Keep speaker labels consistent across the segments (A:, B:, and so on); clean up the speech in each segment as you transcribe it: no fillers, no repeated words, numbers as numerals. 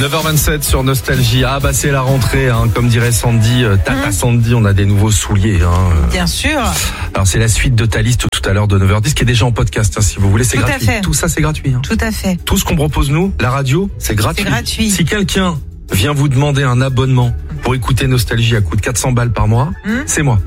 A: 9h27 sur Nostalgie. Ah bah c'est la rentrée, hein. Comme dirait Sandy, Tata Sandy, on a des nouveaux souliers. Hein.
B: Bien sûr.
A: Alors c'est la suite de ta liste tout à l'heure de 9h10 qui est déjà en podcast, hein, si vous voulez, c'est
B: tout
A: gratuit.
B: À fait.
A: Tout ça c'est gratuit. Hein.
B: Tout à fait.
A: Tout ce qu'on propose nous, la radio, c'est gratuit.
B: C'est gratuit.
A: Si quelqu'un vient vous demander un abonnement pour écouter Nostalgie à coût de 400 balles par mois, c'est moi.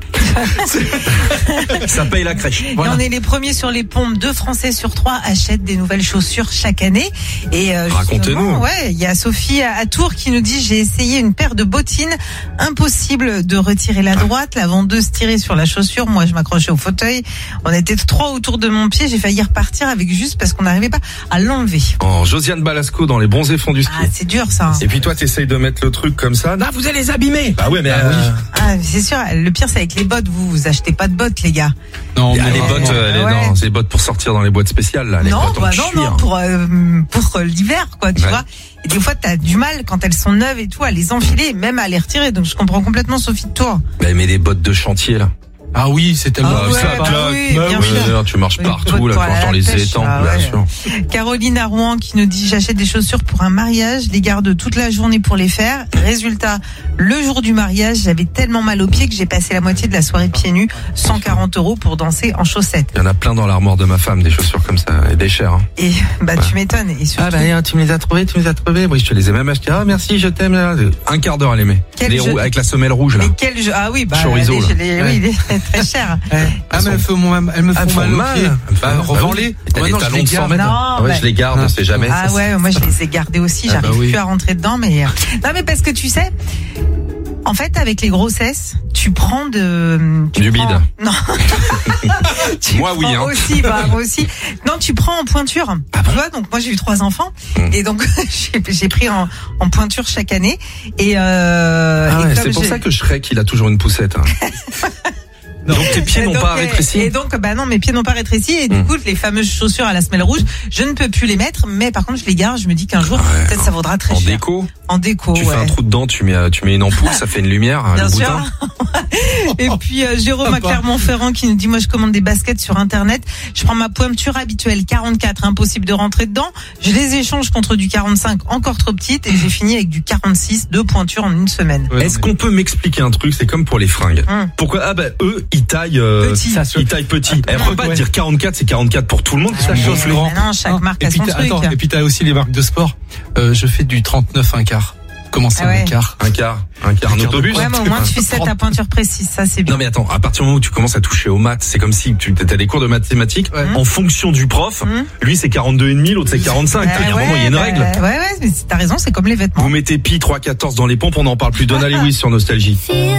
A: Ça paye la crèche.
B: Voilà. Et on est les premiers sur les pompes. 2 Français sur 3 achètent des nouvelles chaussures chaque année. Et
A: racontez-nous.
B: Ouais, il y a Sophie à Tours qui nous dit: j'ai essayé une paire de bottines, impossible de retirer la droite, la vendeuse tirait sur la chaussure, moi je m'accrochais au fauteuil. On était 3 autour de mon pied, j'ai failli repartir avec juste parce qu'on n'arrivait pas à l'enlever.
A: Oh, Josiane Balasco dans les bronzés fonds du ski.
B: Ah, c'est dur ça.
A: Et puis toi t'essayes de mettre le truc comme ça. Ah, vous allez les abîmer. Bah ouais, mais oui.
B: Ah, c'est sûr. Le pire c'est avec les bottes. Vous achetez pas de bottes, les gars.
A: Non, mais les bottes, non, c'est les bottes pour sortir dans les boîtes spéciales là. Les bottes en cuir.
B: Pour l'hiver, quoi, tu vois. Et des fois, t'as du mal quand elles sont neuves et tout à les enfiler, même à les retirer. Donc je comprends complètement Sophie de Tours.
A: Mais des bottes de chantier là.
C: Ah oui, c'est tellement
A: tu marches partout là, tu entends les étangs, bien sûr.
B: Caroline à Rouen qui nous dit: j'achète des chaussures pour un mariage, les garde toute la journée pour les faire. Résultat, le jour du mariage, j'avais tellement mal aux pieds que j'ai passé la moitié de la soirée pieds nus, 140 € pour danser en chaussettes.
A: Il y en a plein dans l'armoire de ma femme, des chaussures comme ça, et des chères. Hein.
B: Et tu m'étonnes. Et surtout...
A: tu me les as trouvées, Oui, je te les ai même achetées. Ah merci, je t'aime. Un quart d'heure à les mettre. Avec la semelle rouge là.
B: Ah oui,
A: chorizo,
B: oui, très cher.
C: Ah mais elles me font mal. Revends-les.
A: Maintenant je les garde. Je les garde, on sait jamais.
B: Ah ouais, moi je les ai gardés aussi, j'arrive plus à rentrer dedans, mais non, mais parce que tu sais, en fait, avec les grossesses, tu prends
A: du bide.
B: Non.
A: Moi oui. Hein.
B: Moi aussi. Non, tu prends en pointure. Tu vois, donc moi j'ai eu 3 enfants et donc j'ai pris en pointure chaque année et
A: c'est pour ça que Shrek il a toujours une poussette. Hein. Donc tes pieds n'ont pas rétréci.
B: Et donc non, mes pieds n'ont pas rétréci et du coup les fameuses chaussures à la semelle rouge, je ne peux plus les mettre, mais par contre je les garde, je me dis qu'un jour peut-être ça vaudra très cher. En déco.
A: Tu fais un trou dedans, tu mets une ampoule, ça fait une lumière,
B: bien
A: le
B: sûr.
A: boutin.
B: Et puis Jérôme à Clermont-Ferrand qui nous dit: moi je commande des baskets sur internet, je prends ma pointure habituelle 44, impossible de rentrer dedans, je les échange contre du 45 encore trop petite et j'ai fini avec du 46, 2 pointures en une semaine.
A: Est-ce qu'on peut m'expliquer un truc? C'est comme pour les fringues. Pourquoi eux ils taillent petit. Ils taillent petit. Elle peut pas dire 44, c'est 44 pour tout le monde. Ça chauffe.
B: Non, chaque marque a son truc.
C: Et puis t'as aussi les marques de sport. Je fais du 39 un quart. Comment ça, un quart?
A: Un quart, un autobus.
B: Ouais, mais au moins tu fais ça ta pointure précise, ça c'est bien.
A: Non mais attends, à partir du moment où tu commences à toucher aux maths, c'est comme si tu as des cours de mathématiques en fonction du prof. Lui c'est 42,5, l'autre c'est 45. Il y a un moment, il y a une règle.
B: Ouais, mais t'as raison, c'est comme les vêtements.
A: Vous mettez pi 3,14 dans les pompes, on n'en parle plus. Donna Lewis sur Nostalgie.